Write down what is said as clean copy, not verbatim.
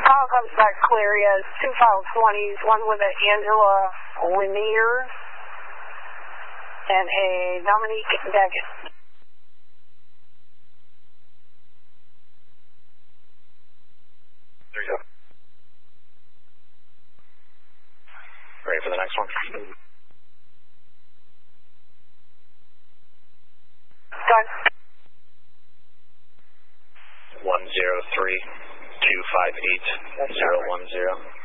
Call comes back clear. Yes, 2 file 20s, one with an Angela Lanier and a Dominique Daggett. There you go. Ready for the next one? Done. 103-258-010.